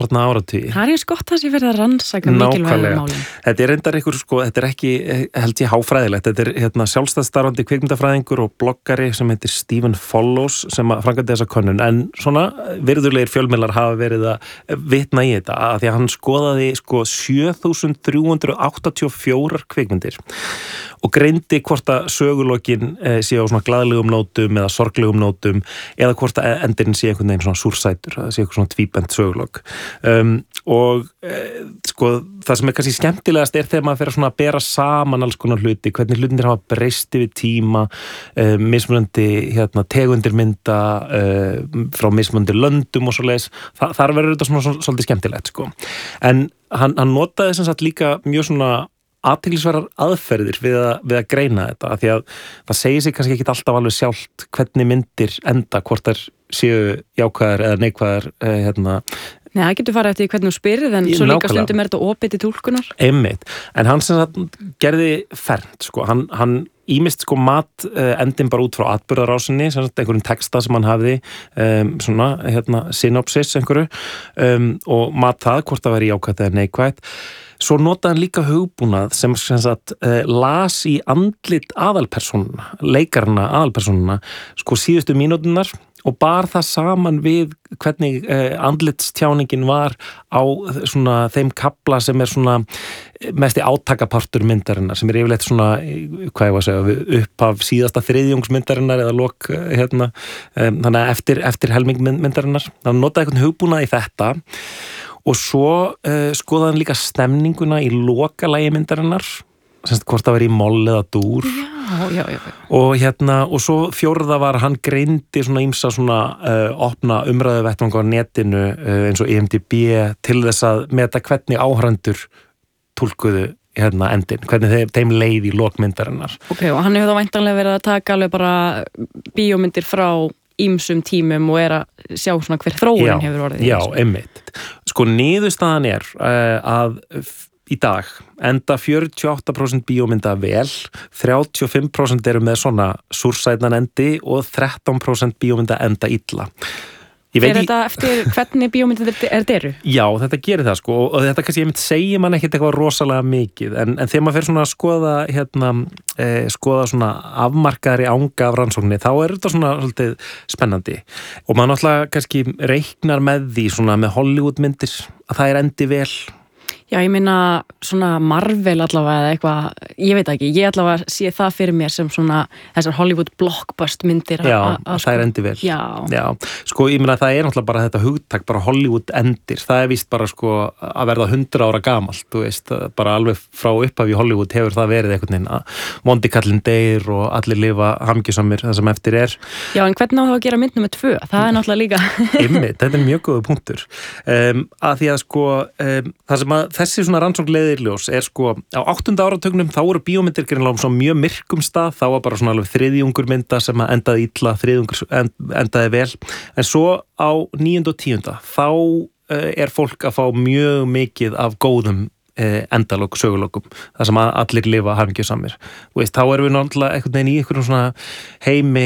áratugi. Það eins gott að sé verið að rannsaka mikilvægu málin. Þetta reyndar ykkur, þetta ekki, held ég, háfræðilegt. Þetta sjálfstæðsstarfandi kvikmyndafræðingur og bloggari sem heitir Stephen Follows sem framkvæmdi þessa könnun. En svona virðulegir fjölmiðlar hafa verið að vitna í þetta að því að hann skoðaði 7.384 kvikmyndir og greindi hvort að sögulokin sé á svona glaðlegum nótum eða sorglegum nótum eða hvort að endurinn sé einhvern veginn svona súrsætur, það sé eitthvað svona tvíbent sögulok. Og það sem kannski skemmtilegast þegar maður fer að svona bera saman alls konar hluti, hvernig hlutinir hafa breyst yfir tíma, mismunandi tegundir mynda frá mismunandi löndum og svoleiðis, þar verður þetta svona svolítið skemmtilegt en hann notaði sem sagt líka mjög svona athyglisverðar aðferðir við að greina þetta, af því að það segir sig kannski ekki alltaf alveg sjálft hvernig myndir enda, hvort þær séu jákvæðar eða neikvæðar Nei, það getur farið eftir hvernig þú spyrir, en svo líka stundum þetta opið til túlkunar. Einmitt, en hann sem sagt gerði fernt, hann ýmist mat endin bara út frá atburðarásinni, sem sagt einhverjum texta sem hann hafði, synopsis einhverju, og mat það hvort það væri jákvætt eða neikvætt. Svo notaði hann líka hugbúnað sem sagt las í andlit aðalpersónuna, leikarana aðalpersónuna, síðustu mínúturnar og bar það saman við hvernig andlitstjáningin var á svona þeim kafla sem svona mesti átakapartur myndarinnar, sem yfirleitt svona, hvað ég var að segja, upphaf síðasta þriðjungsmyndarinnar eða lok, þannig að eftir helming myndarinnar. Hann notaði einhvern hugbúnað í þetta og svo skoðaði hann líka stemninguna í lokalagi myndarinnar, semst hvort það var í moll eða dúr. Já. Og svo fjórða var hann greindi svona ýmsa svona opna umræðuvettvang á netinu eins og IMDb til þess að meta hvernig áhrandur túlkuðu endin, hvernig þeim leið í lokmyndarinnar. Ok, og hann hefur þá væntanlega verið að taka alveg bara bíómyndir frá ýmsum tímum og að sjá svona hver þróun hefur orðið. Já, einmitt. Niðurstaðan að í dag enda 48% bíómynda vel, 35% eru með svona súrsætnan endi og 13% bíómynda enda illa. Þetta eftir hvernig bíómyndir eru? Já, þetta gerir það og þetta kannski segir mann ekkert eitthvað rosalega mikið, en þegar maður fer svona að skoða svona afmarkaðri anga af rannsókninni, þá þetta svona svolítið spennandi og maður náttúrulega kannski reiknar með því svona með Hollywoodmyndir að það endi vel. Já, ég meina svona Marvel allavega eða eitthvað, ég veit ekki, ég allavega sé það fyrir mér sem svona þessar Hollywood blockbust myndir. Já, það endi vel. Já. Ég meina það náttúrulega bara þetta hugtak, bara Hollywood endir, það víst bara að verða 100 ára gamalt, þú veist, bara alveg frá upphafi í Hollywood hefur það verið einhvern veginn að vondi kallinn deyr og allir lifa hamingjusamir það sem eftir er. Já, en hvernig á það að gera mynd númer 2? Það náttúrulega líka. Þetta mjög góður punktur. Að því að það sem að þessi svona rannsókn leiðir ljós á 8. áratugnum þá voru bíómyndir greinlega mjög myrkum stað, þá var bara svona alveg þriðjungur mynda sem endaði illa, þriðjungur endaði vel, en svo á 9. og 10. þá fólk að fá mjög mikið af góðum endalok, sögulokum, það sem allir lifa hamingjusamir. Þá erum við náttúrulega einhvern veginn í einhverjum svona heimi,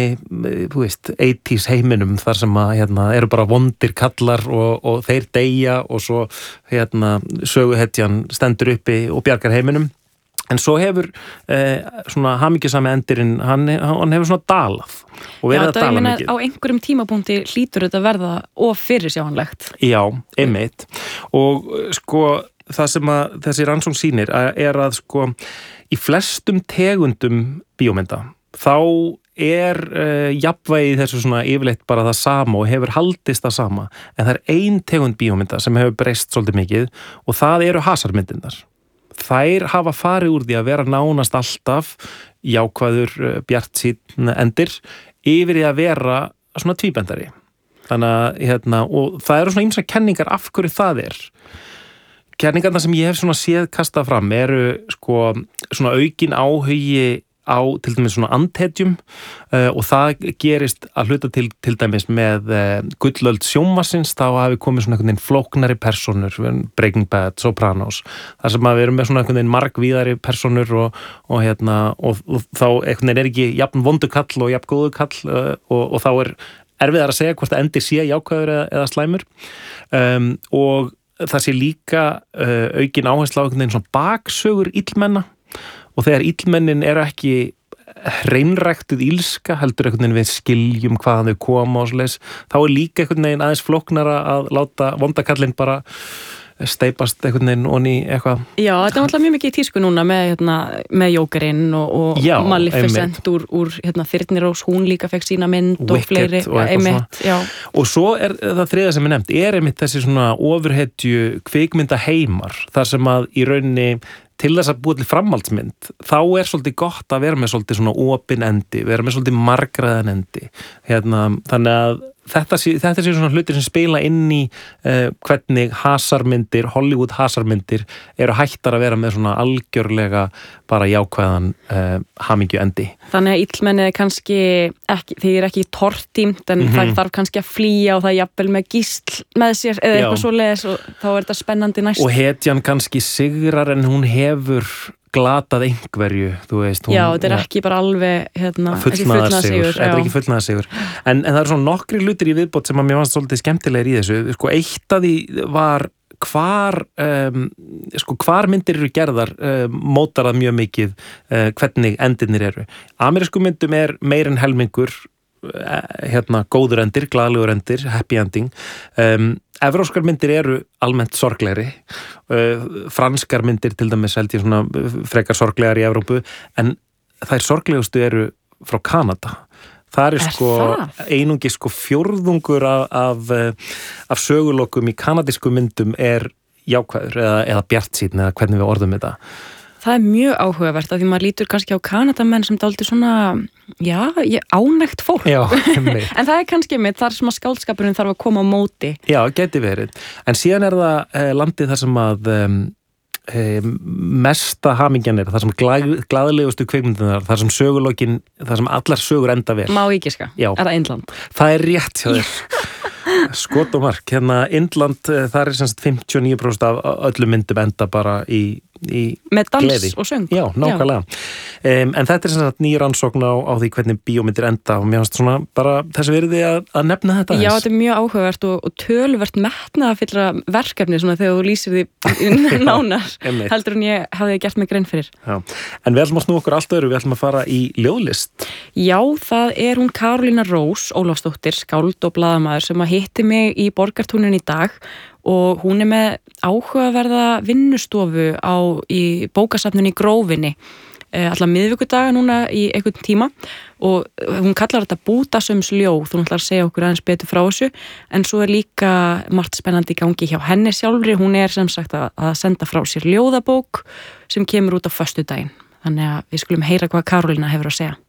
80s heiminum þar sem eru bara vondir kallar og þeir deyja og svo söguhetjan stendur uppi og bjargar heiminum. En svo hefur svona hamingjusami endirinn, hann hefur svona dalað og verið að dala mikið. Á einhverjum tímapunkti hlýtur þetta verða of fyrirsjáanlegt. Já, einmitt. Og það sem að þessi rannsókn sýnir að í flestum tegundum bíómynda þá jafnvægi þessu svona yfirleitt bara það sama og hefur haldist það sama, en það ein tegund bíómynda sem hefur breyst svolítið mikið og það eru hasarmyndirnar. Þær hafa farið úr því að vera nánast alltaf jákvæður, bjartsýnn endir yfir í að vera svona tvíbendari. Þannig að og það eru svona ýmsar kenningar af hverju það er. Kenningarna sem ég hef svona séð kastað fram eru svona aukin áhugi á til dæmis svona andhetjum og það gerist að hluta til dæmis með gullöld sjónvarpsins, þá hafi komið svona einhvern veginn flóknari persónur, Breaking Bad, Sopranos, þar sem að við erum með svona einhvern veginn margvíðari persónur og þá einhvern veginn ekki jafn vondu kall og jafn góðu kall og þá erfiðar að segja hvort það endir sé jákvæður eða slæmur og það sé líka aukin áhersla á einhvern veginn svona baksögur illmenna og þegar illmennin eru ekki hreinræktuð ílska heldur einhvern veginn við skiljum hvaðan þau koma og svoleiðis, þá líka einhvern veginn aðeins flóknara að láta vondakallinn bara steipast einhvern veginn onni eitthvað. Já, þetta er alltaf mjög mikið í tísku núna með Jókerinn og já, Maleficent úr Þyrnirós, hún líka fekk sína mynd og Wicked fleiri. og eitthvað svona. Og svo það þriða sem nefnt, einmitt þessi svona ofurhetju kvikmynda heimar, þar sem að í rauninni til þess að búa til framhaldsmynd, þá svolítið gott að vera með svolítið svona opin endi, vera með svolítið margraðan endi. Þannig að þetta sé svona hlutir sem spila inn í hvernig hasarmyndir, Hollywood hasarmyndir eru hættar að vera með svona algjörlega bara jákvæðan hamingju endi. Þannig að illmennið kannski ekki, því ekki tortímt en það þarf kannski að flýja og það jafnvel með gísl með sér eða eitthvað svoleiðis og þá þetta spennandi næst. Og hetjan kannski sigrar en hún hefur glatað einhverju, þú veist. Já, þetta ekki bara alveg fullnaðarsigur. Þetta ekki fullnaðarsigur. En það eru svona nokkri hlutir í viðbót sem að mér fannst svolítið skemmtilegir í þessu. Sko, eitt af því var hvar myndir eru gerðar mótar það mjög mikið hvernig endirnir eru. Amerísku myndum meir en helmingur góður endir, glaðlegur endir, happy ending. Evrópskar myndir eru almennt sorglegri, franskar myndir til dæmis held ég svona frekar sorglegar í Evrópu, en þær sorglegustu eru frá Kanada. Það sko einungi fjórðungur af sögulokum í kanadísku myndum jákvæður eða bjartsýnn eða hvernig við orðum þetta. Það mjög áhugavert af því maður lítur kannski á Kanadamenn sem dálítið svona, ánægt fólk. Já, en það kannski mitt þar sem að skáldskapurinn þarf að koma á móti. Já, geti verið. En síðan það landið þar sem að mesta hamingjan þar sem glaðlegustu kvikmyndunar, þar sem sögulokin, þar sem allar sögur enda vel. Má ég giska? Já. Indland? Það rétt hjá þér. Skot og mark. Indland, það sem sagt 59% af öllum myndum enda bara í með dans gleði. Og söng. Já, nákvæmlega. En þetta sem sagt nýja rannsókn á því hvernig bíómyndir enda og mér finnst svona bara þess virði að nefna þetta. Já, þetta mjög áhugavert og töluvert metnaðarfyllra verkefni svona þegar þú lýsir því nánar heldur en ég hafði gert mig grein fyrir. Já. En við ætlum að snúa okkur allt öðru, við ætlum að fara í ljóðlist. Já, það hún Karolína Rós Ólafsdóttir, skáld og blaðamaður sem að hitti mig í Borgartúninu í dag og hún með áhugaverða vinnustofu í bókasafninu í Grófinni alla miðvikudaga núna í einhvern tíma og hún kallar þetta bútasömsljóð, hún ætlar að segja okkur aðeins betur frá þessu en svo líka margt spennandi í gangi hjá henni sjálfri, hún sem sagt að senda frá sér ljóðabók sem kemur út á föstudaginn, þannig að við skulum heyra hvað Karolína hefur að segja.